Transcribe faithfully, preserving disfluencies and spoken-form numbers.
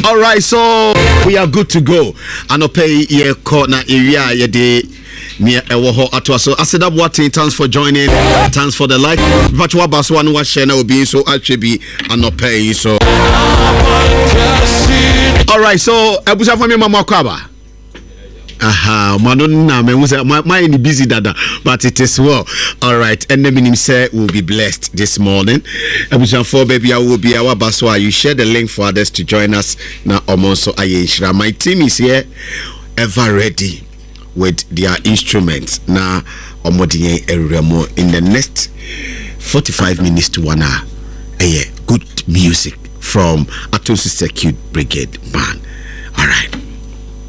All right, so we are good to go. And pay ye corner area ye day near Ewoho Atwaso. I said up what thanks for joining, thanks for the like. But what was one was share now being so actually and not pay so. All right, so Ebusa for me mama kwaba. Aha, Madonna, my mind busy dada, but it is well. All right, and the minim say will be blessed this morning. Ebusan for baby, I will be our baswa. You share the link for others to join us now. Omonso Ayeshra. My team is here, ever ready with their instruments. Now, Omodiye Eremo in the next forty-five minutes to one hour. Eh, good music from Atosu Circuit Brigade Band.